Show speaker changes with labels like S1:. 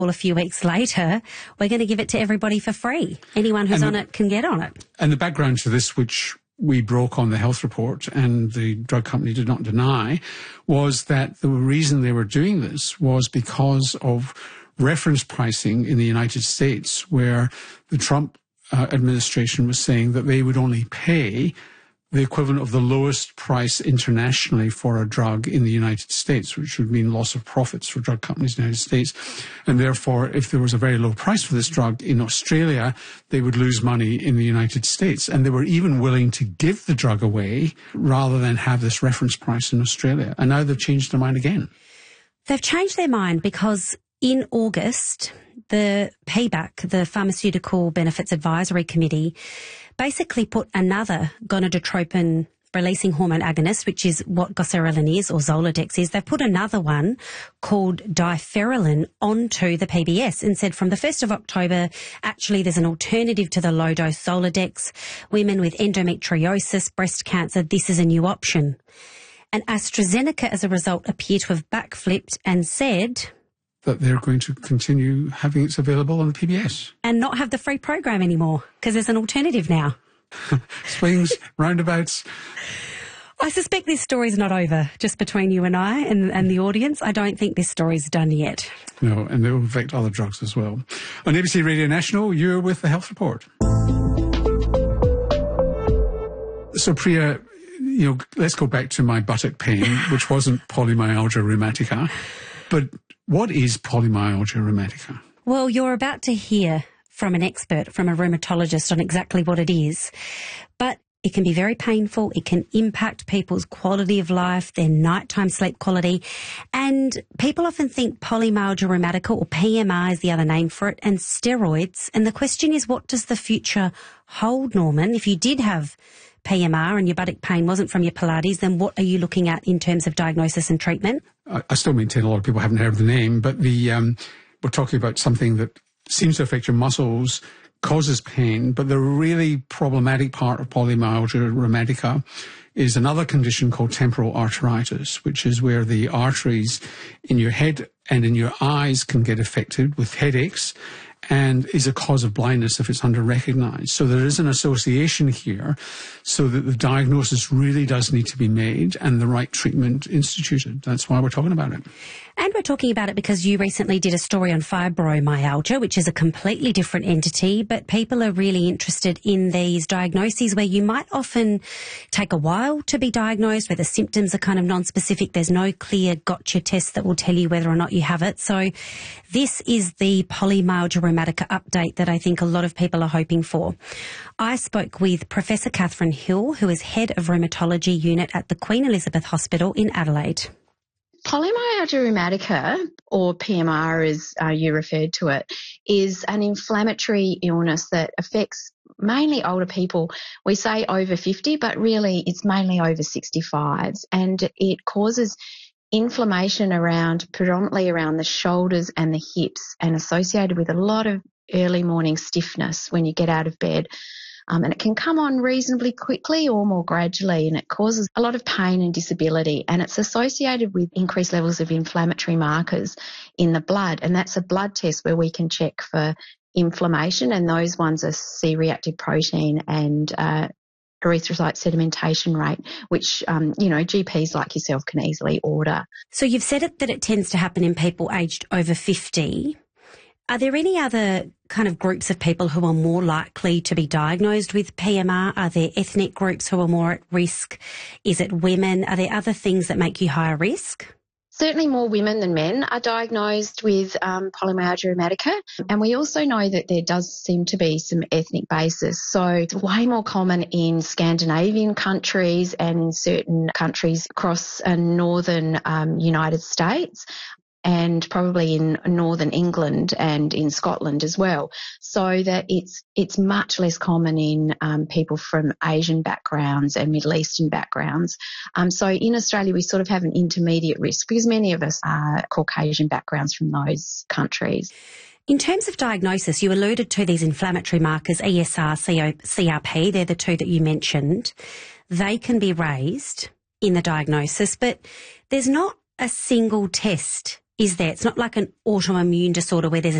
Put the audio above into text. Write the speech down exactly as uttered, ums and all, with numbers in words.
S1: Well, a few weeks later, we're going to give it to everybody for free. Anyone who's
S2: the,
S1: on it can get on it.
S2: And the background to this, which we broke on the health report and the drug company did not deny, was that the reason they were doing this was because of reference pricing in the United States, where the Trump uh, administration was saying that they would only pay the equivalent of the lowest price internationally for a drug in the United States, which would mean loss of profits for drug companies in the United States. And therefore, if there was a very low price for this drug in Australia, they would lose money in the United States. And they were even willing to give the drug away rather than have this reference price in Australia. And now they've changed their mind again.
S1: They've changed their mind because in August, the P B A C, the Pharmaceutical Benefits Advisory Committee, basically put another gonadotropin releasing hormone agonist, which is what goserelin is or Zoladex is. They've put another one called diferolin onto the P B S and said from the first of October, actually there's an alternative to the low-dose Zoladex. Women with endometriosis, breast cancer, this is a new option. And AstraZeneca, as a result, appear to have backflipped and said
S2: that they're going to continue having it available on the P B S.
S1: And not have the free program anymore, because there's an alternative now.
S2: Swings, roundabouts.
S1: I suspect this story's not over, just between you and I and, and the audience. I don't think this story's done yet.
S2: No, and they will affect other drugs as well. On A B C Radio National, you're with the Health Report. So, Priya, you know, let's go back to my buttock pain, which wasn't polymyalgia rheumatica, but what is polymyalgia rheumatica?
S1: Well, you're about to hear from an expert, from a rheumatologist on exactly what it is. But it can be very painful. It can impact people's quality of life, their nighttime sleep quality. And people often think polymyalgia rheumatica, or P M R is the other name for it, and steroids. And the question is, what does the future hold, Norman? If you did have P M R and your buttock pain wasn't from your Pilates, then what are you looking at in terms of diagnosis and treatment?
S2: I, I still maintain a lot of people haven't heard of the name, but the um, we're talking about something that seems to affect your muscles, causes pain, but the really problematic part of polymyalgia rheumatica is another condition called temporal arteritis, which is where the arteries in your head and in your eyes can get affected with headaches, and is a cause of blindness if it's under-recognised. So there is an association here, so that the diagnosis really does need to be made and the right treatment instituted. That's why we're talking about it.
S1: And we're talking about it because you recently did a story on fibromyalgia, which is a completely different entity, but people are really interested in these diagnoses where you might often take a while to be diagnosed, where the symptoms are kind of non-specific. There's no clear gotcha test that will tell you whether or not you have it. So this is the polymyalgia rheumatica update that I think a lot of people are hoping for. I spoke with Professor Catherine Hill, who is Head of Rheumatology Unit at the Queen Elizabeth Hospital in Adelaide.
S3: Polymyalgia rheumatica, or P M R as uh, you referred to it, is an inflammatory illness that affects mainly older people. We say over fifty, but really it's mainly over sixty-fives, and it causes inflammation around, predominantly around the shoulders and the hips, and associated with a lot of early morning stiffness when you get out of bed. Um, and it can come on reasonably quickly or more gradually, and it causes a lot of pain and disability, and it's associated with increased levels of inflammatory markers in the blood, and that's a blood test where we can check for inflammation, and those ones are C-reactive protein and uh, erythrocyte sedimentation rate, which, um, you know, G Ps like yourself can easily order.
S1: So you've said it that it tends to happen in people aged over fifty. Are there any other kind of groups of people who are more likely to be diagnosed with P M R? Are there ethnic groups who are more at risk? Is it women? Are there other things that make you higher risk?
S3: Certainly more women than men are diagnosed with um, polymyalgia rheumatica, and we also know that there does seem to be some ethnic basis. So it's way more common in Scandinavian countries and in certain countries across uh, northern um, United States, and probably in northern England and in Scotland as well, so that it's it's much less common in um, people from Asian backgrounds and Middle Eastern backgrounds. Um, so in Australia, we sort of have an intermediate risk because many of us are Caucasian backgrounds from those countries.
S1: In terms of diagnosis, you alluded to these inflammatory markers, E S R, C R P, they're the two that you mentioned. They can be raised in the diagnosis, but there's not a single test is there. It's not like an autoimmune disorder where there's